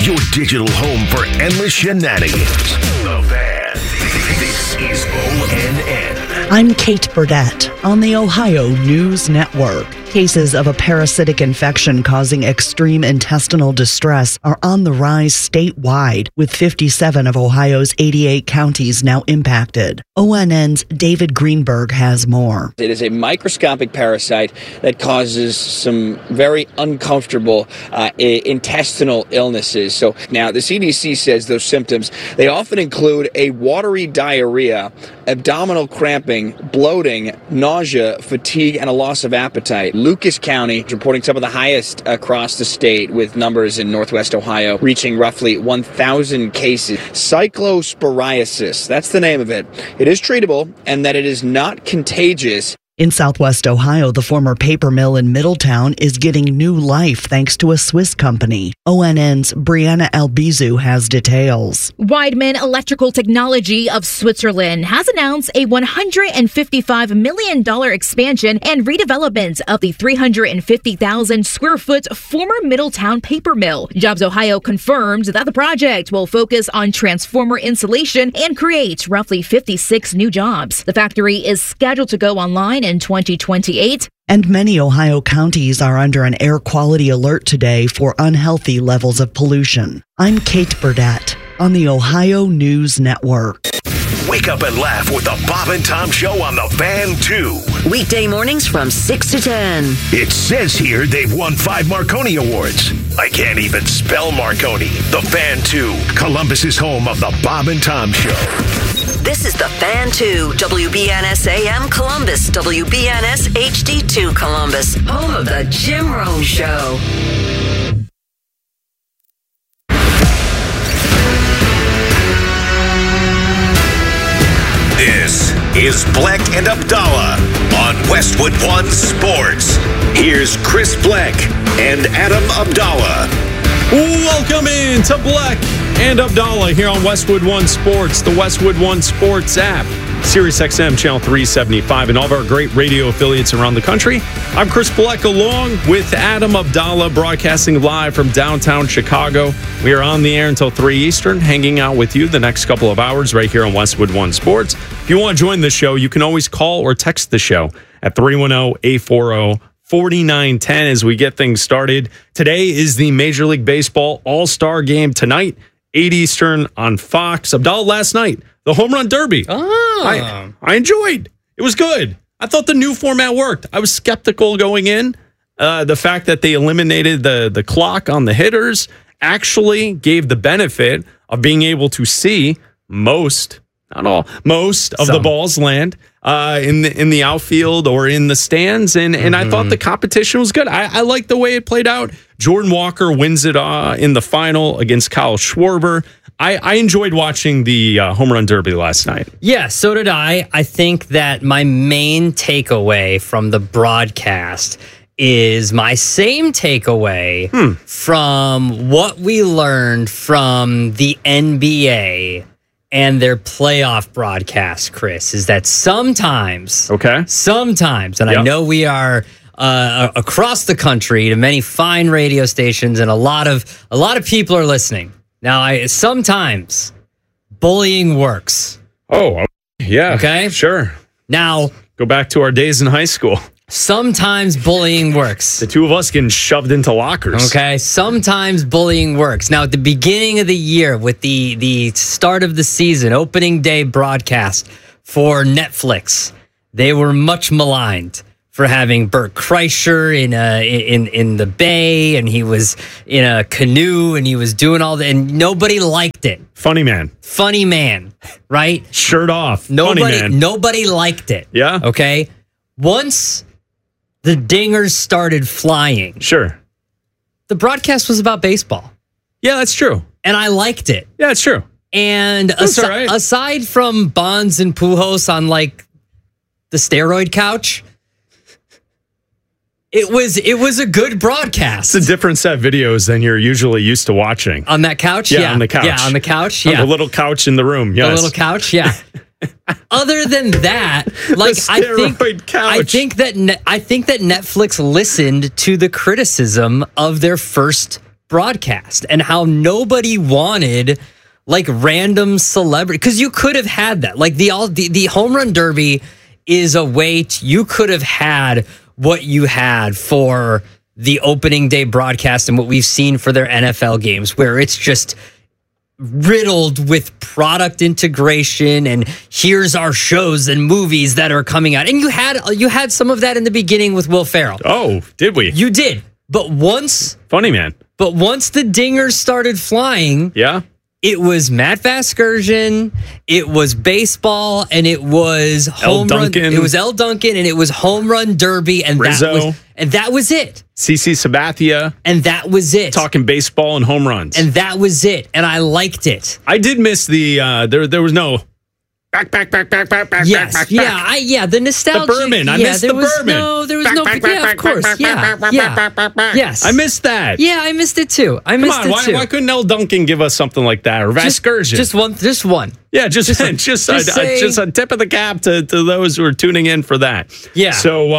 your digital home for endless shenanigans. The Fan. This is ONN. I'm Kate Burdett on the Ohio News Network. Cases of a parasitic infection causing extreme intestinal distress are on the rise statewide, with 57 of Ohio's 88 counties now impacted. ONN's David Greenberg has more. It is a microscopic parasite that causes some very uncomfortable intestinal illnesses. So now the CDC says those symptoms, they often include a watery diarrhea, abdominal cramping, bloating, nausea, fatigue, and a loss of appetite. Lucas County is reporting some of the highest across the state, with numbers in northwest Ohio reaching roughly 1,000 cases. Cyclosporiasis, that's the name of it. It is treatable and that it is not contagious. In southwest Ohio, the former paper mill in Middletown is getting new life thanks to a Swiss company. ONN's Brianna Albizu has details. Weidmann Electrical Technology of Switzerland has announced a $155 million expansion and redevelopment of the 350,000 square foot former Middletown paper mill. Jobs Ohio confirmed that the project will focus on transformer insulation and create roughly 56 new jobs. The factory is scheduled to go online in 2028. And many Ohio counties are under an air quality alert today for unhealthy levels of pollution. I'm Kate Burdett on the Ohio News Network. Wake up and laugh with the Bob and Tom Show on the Fan 2. Weekday mornings from 6 to 10. It says here they've won 5 Marconi Awards. I can't even spell Marconi. The Fan 2, Columbus's home of the Bob and Tom Show. This is the Fan 2, WBNS AM Columbus, WBNS HD2 Columbus, home of the Jim Rome Show. This is Bleck and Abdallah on Westwood One Sports. Here's Chris Bleck and Adam Abdallah. Welcome in to Bleck and Abdallah here on Westwood One Sports, the Westwood One Sports app, Sirius XM Channel 375, and all of our great radio affiliates around the country. I'm Chris Bleck along with Adam Abdallah, broadcasting live from downtown Chicago. We are on the air until 3 Eastern, hanging out with you the next couple of hours right here on Westwood One Sports. If you want to join the show, you can always call or text the show at 310-840-4910 as we get things started. Today is the Major League Baseball All-Star Game tonight, 8 Eastern on Fox. Abdallah, last night, the Home Run Derby. I enjoyed. It was good. I thought the new format worked. I was skeptical going in. The fact that they eliminated the clock on the hitters actually gave the benefit of being able to see most of the balls land in the outfield or in the stands. And I thought the competition was good. I liked the way it played out. Jordan Walker wins it in the final against Kyle Schwarber. I enjoyed watching the Home Run Derby last night. Yeah, so did I. I think that my main takeaway from the broadcast is my same takeaway from what we learned from the NBA and their playoff broadcast, Chris, is that sometimes, and I know we are across the country to many fine radio stations, and a lot of people are listening. Now, sometimes bullying works. Oh, yeah. Okay? Sure. Now, go back to our days in high school. Sometimes bullying works. The two of us getting shoved into lockers. Okay, sometimes bullying works. Now, at the beginning of the year, with the start of the season, opening day broadcast for Netflix, they were much maligned for having Bert Kreischer in the bay, and he was in a canoe, and he was doing all that, and nobody liked it. Funny man, right? Shirt off. Nobody liked it. Yeah. Okay. Once the dingers started flying, sure, the broadcast was about baseball. Yeah, that's true, and I liked it. Yeah, it's true. And aside from Bonds and Pujols on like the steroid couch, it was a good broadcast. It's a different set of videos than you're usually used to watching. On that couch? Yeah, on the couch. Yeah, on the couch. Yeah. On the little couch in the room. Yes. The little couch, yeah. Other than that, like I think that Netflix listened to the criticism of their first broadcast and how nobody wanted like random celebrity, because you could have had that. Like the home run derby is a way you could have had what you had for the opening day broadcast and what we've seen for their NFL games, where it's just riddled with product integration and here's our shows and movies that are coming out. And you had some of that in the beginning with Will Ferrell. Oh, did we? You did. But once Funny Man. But once the dingers started flying, yeah, it was Matt Vasgersian, it was baseball, and it was home run. It was L. Duncan, and it was home run derby, and Rizzo. that was it. CC Sabathia. And that was it. Talking baseball and home runs. And that was it. And I liked it. I did miss the there was no back. Yes. The nostalgia. The Berman. I missed the Berman. There was no. Yeah, of course. Yeah. Yes. I missed that. Yeah, I missed it too. Why couldn't L. Duncan give us something like that? Or Vasgersian? Just one. Yeah, just a tip of the cap to those who are tuning in for that. Yeah. So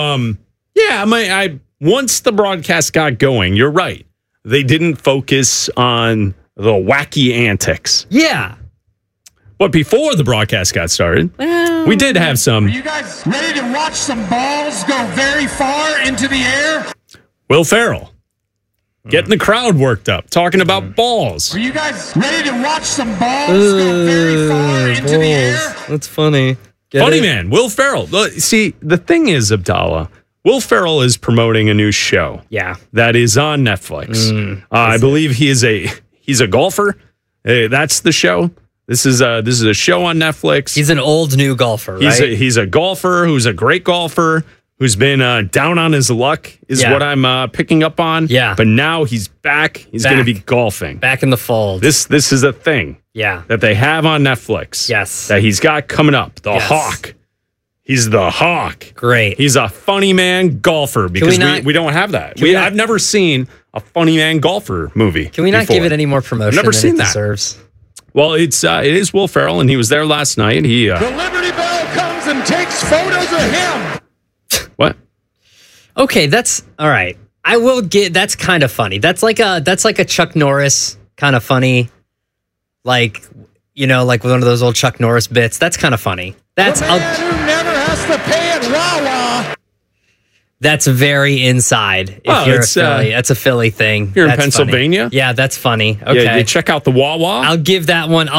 I once the broadcast got going, you're right. They didn't focus on the wacky antics. Yeah. But before the broadcast got started, we did have some. Are you guys ready to watch some balls go very far into the air? Will Ferrell getting the crowd worked up, talking about balls. Are you guys ready to watch some balls go very far into the air? That's funny. Funny Man, Will Ferrell. See, the thing is, Abdallah, Will Ferrell is promoting a new show. Yeah. That is on Netflix. I believe he's a golfer. That's the show. This is a show on Netflix. He's an old new golfer, right? He's a golfer who's a great golfer who's been down on his luck is what I'm picking up on. Yeah. But now he's back. He's going to be golfing. Back in the fold. This is a thing. Yeah. That they have on Netflix. Yes. That he's got coming up. The Hawk. He's the Hawk. Great. He's a funny man golfer because we don't have that. I've never seen a funny man golfer movie. Can we not give it any more promotion I've never seen it that. Deserves? Well, it is Will Ferrell, and he was there last night. The Liberty Bell comes and takes photos of him. What? Okay, that's all right. I will get. That's kind of funny. That's like a Chuck Norris kind of funny, like like one of those old Chuck Norris bits. That's kind of funny. That's the man who never has to pay at Wawa. That's very inside. If you're a Philly, that's a Philly thing. You're in Pennsylvania? Funny. Yeah, that's funny. Okay, yeah, you check out the Wawa. I'll give that one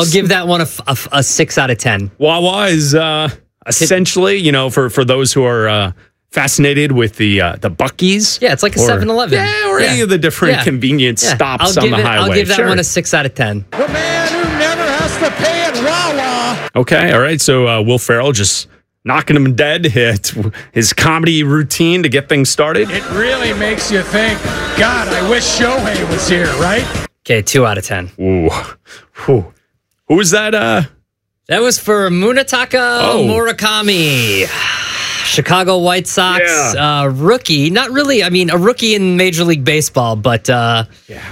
a 6 out of 10. Wawa is essentially, for those who are fascinated with the Buc-ee's. Yeah, it's like a 7-Eleven. Yeah, or any of the different convenience stops on the highway. I'll give that one a 6 out of 10. The man who never has to pay at Wawa. Okay, all right. So Will Ferrell just knocking him dead. His comedy routine to get things started. It really makes you think, God, I wish Shohei was here, right? Okay, 2 out of 10. Ooh. Who was that? That was for Munetaka Murakami. Chicago White Sox rookie. Not really, a rookie in Major League Baseball, but a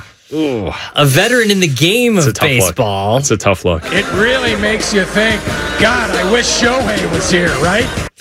veteran in the game of baseball. It's a tough look. It really makes you think, God, I wish Shohei was here, right?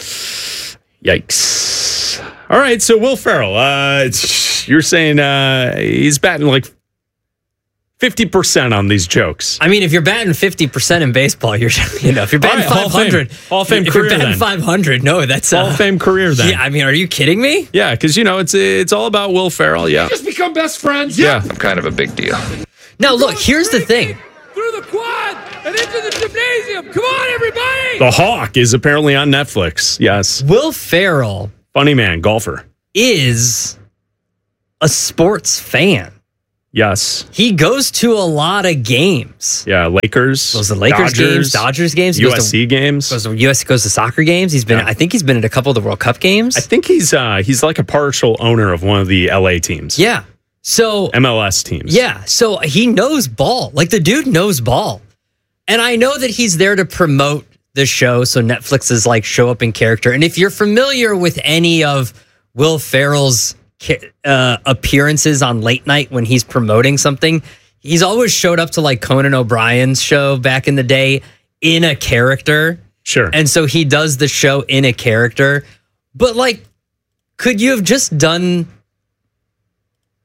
Yikes. All right, so Will Ferrell, you're saying he's batting like 50% on these jokes. If you're batting 50% in baseball, if you're batting 500, Hall of Fame if career, you're batting then. 500, no, that's Hall of Fame career then. Yeah, are you kidding me? Yeah, because it's all about Will Ferrell. Yeah, Just become best friends. Yeah, I'm kind of a big deal. Now look, here's the thing. Through the quad and into the gymnasium. Come on, everybody. The Hawk is apparently on Netflix. Yes, Will Ferrell, funny man, golfer, is a sports fan. Yes. He goes to a lot of games. Yeah, Lakers. Goes to Lakers games, Dodgers games. USC games. Goes to soccer games. I think he's been at a couple of the World Cup games. I think he's like a partial owner of one of the LA teams. Yeah. So MLS teams. Yeah. So he knows ball. Like the dude knows ball. And I know that he's there to promote the show. So Netflix is like show up in character. And if you're familiar with any of Will Ferrell's appearances on late night when he's promoting something, he's always showed up to like Conan O'Brien's show back in the day in a character. Sure. And so he does the show in a character. But like, could you have just done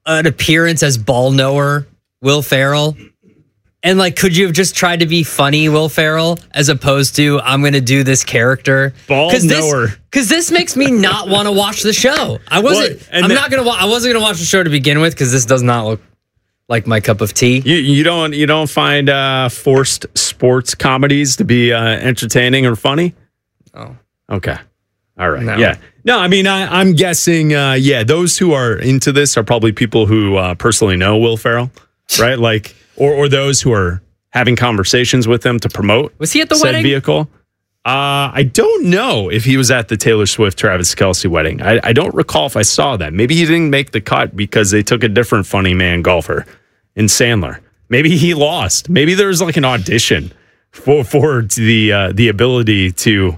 an appearance as ball knower Will Ferrell? And like, could you have just tried to be funny, Will Ferrell, as opposed to I'm going to do this character? Ball knower. Because this makes me not want to watch the show. I wasn't going to watch the show to begin with because this does not look like my cup of tea. You don't find forced sports comedies to be entertaining or funny? Oh, okay, all right, no. Yeah. No, I mean I'm guessing. Those who are into this are probably people who personally know Will Ferrell, right? Like. Or those who are having conversations with him to promote. Was he at the said wedding? Vehicle. I don't know if he was at the Taylor Swift Travis Kelce wedding. I don't recall if I saw that. Maybe he didn't make the cut because they took a different funny man golfer in Sandler. Maybe he lost. Maybe there's like an audition for the ability to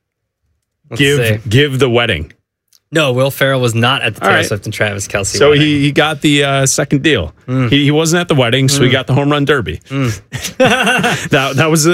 give the wedding. No, Will Ferrell was not at the Taylor Swift and Travis Kelce so wedding. he got the second deal. He wasn't at the wedding, so he got the home run derby. that was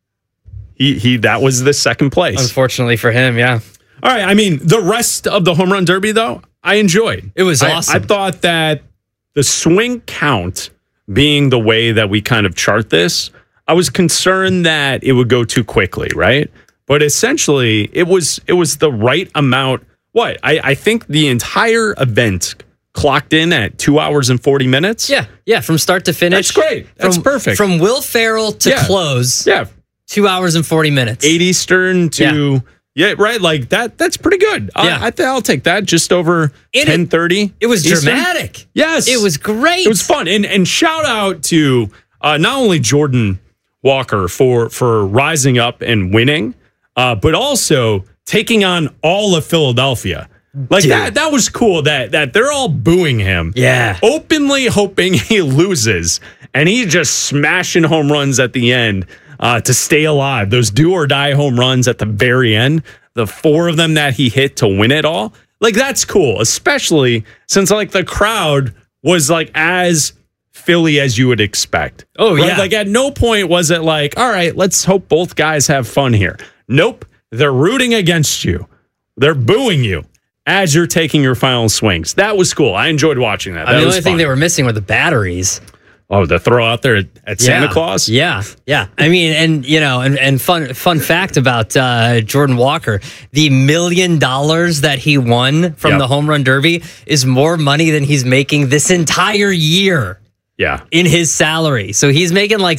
that was the second place. Unfortunately for him, yeah. All right, I mean, the rest of the home run derby, though, I enjoyed. It was awesome. I thought that the swing count being the way that we kind of chart this, I was concerned that it would go too quickly, right? But essentially, it was the right amount. What? I think the entire event clocked in at 2 hours and 40 minutes. Yeah, from start to finish. That's great. That's perfect. From Will Ferrell to close. Yeah. 2 hours and 40 minutes. 8 Eastern to... Yeah, right. Like that's pretty good. Yeah. I'll take that. Just over 10:30. It was Eastern. dramatic. Yes, it was great. It was fun. And shout out to not only Jordan Walker for rising up and winning, but also taking on all of Philadelphia. Like that was cool. That they're all booing him. Yeah, openly hoping he loses, and he just smashing home runs at the end. To stay alive, those do or die home runs at the very end, the 4 of them that he hit to win it all, like that's cool, especially since like the crowd was like as Philly as you would expect. Oh, right? yeah. Like at no point was it like, all right, let's hope both guys have fun here. Nope. They're rooting against you. They're booing you as you're taking your final swings. That was cool. I enjoyed watching that. The only thing they were missing were the batteries. Oh, the throw out there at Santa Claus? Yeah. I mean, and fun fact about Jordan Walker, the $1 million that he won from the home run derby is more money than he's making this entire year. Yeah. In his salary. So he's making like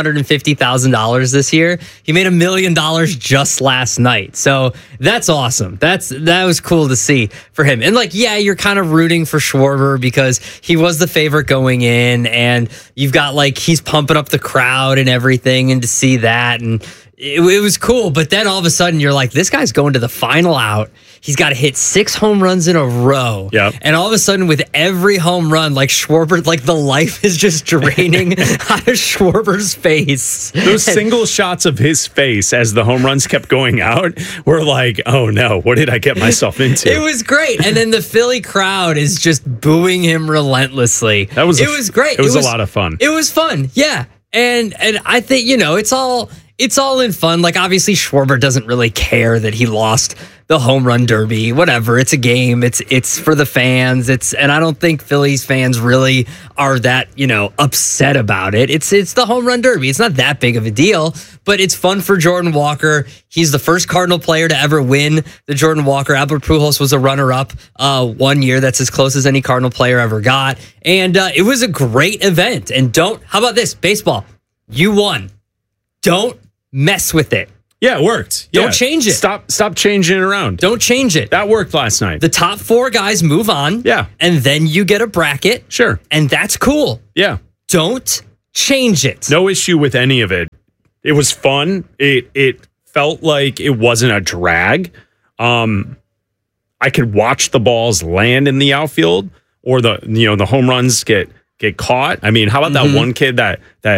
$750,000 this year. He made $1 million just last night. So that's awesome. That was cool to see for him. And like, yeah, you're kind of rooting for Schwarber because he was the favorite going in, and you've got like, he's pumping up the crowd and everything, and to see that, and it was cool. But then all of a sudden you're like, this guy's going to the final out. He's got to hit 6 home runs in a row. Yep. And all of a sudden with every home run, like Schwarber, like the life is just draining out of Schwarber's face. Those single shots of his face as the home runs kept going out were like, oh no, what did I get myself into? It was great. And then the Philly crowd is just booing him relentlessly. It was great. It was a lot of fun. It was fun. Yeah. And I think, it's all in fun. Like, obviously, Schwarber doesn't really care that he lost the home run derby. Whatever. It's a game. It's for the fans. And I don't think Phillies fans really are that, upset about it. It's the home run derby. It's not that big of a deal, but it's fun for Jordan Walker. He's the first Cardinal player to ever win the Jordan Walker. Albert Pujols was a runner-up 1 year. That's as close as any Cardinal player ever got. And it was a great event. And how about this? Baseball. You won. Don't mess with it. Yeah, it worked. Don't change it. Stop changing it around. Don't change it. That worked last night. The top 4 guys move on. Yeah. And then you get a bracket. Sure. And that's cool. Yeah. Don't change it. No issue with any of it. It was fun. It felt like it wasn't a drag. I could watch the balls land in the outfield, or the home runs get caught. I mean, how about that one kid that